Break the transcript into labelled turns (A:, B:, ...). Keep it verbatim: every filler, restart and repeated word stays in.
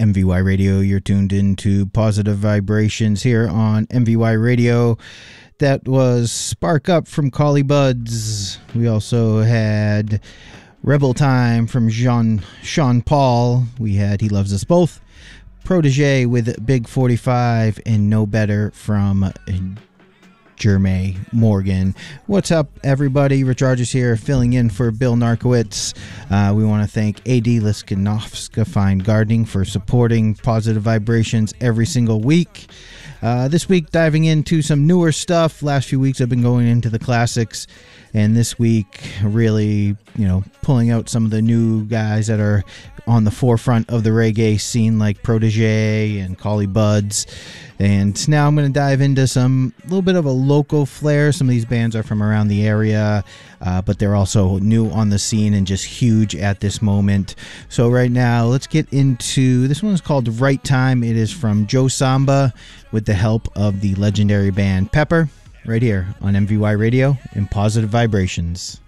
A: M V Y Radio. You're tuned into Positive Vibrations here on M V Y Radio. That was Spark Up from Collie Buds. We also had Rebel Time from Jean, Sean Paul. We had He Loves Us Both. Protege with Big forty-five, and No Better from Jermaine Morgan. What's up, everybody? Rich Rogers here, filling in for Bill Narkowitz. Uh, we want to thank A D Liskinovska Fine Gardening for supporting Positive Vibrations every single week. Uh, this week, diving into some newer stuff. Last few weeks, I've been going into the classics, and this week, really, you know, pulling out some of the new guys that are on the forefront of the reggae scene, like Protege and Collie Buds. And now I'm going to dive into some little bit of a local flair. Some of these bands are from around the area, uh, but they're also new on the scene and just huge at this moment. So right now, let's get into this one. Is called Right Time. It is from Joe Samba with the help of the legendary band Pepper, right here on M V Y Radio and Positive Vibrations.